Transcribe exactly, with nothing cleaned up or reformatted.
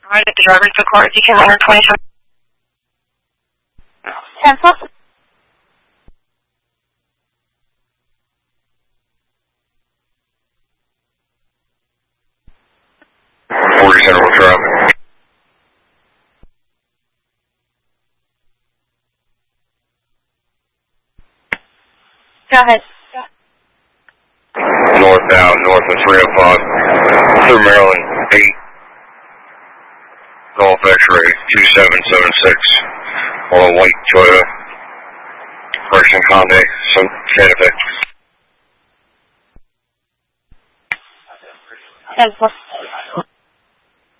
Alright, at the driver's report, you can enter twenty-seven. Cancel. forty-seven will traffic. Go ahead. Northbound, north of three oh five, through Maryland, eight, Golf X-ray, two seven seven six, on a white Toyota, Correction Hyundai, Santa Fe. Cancel.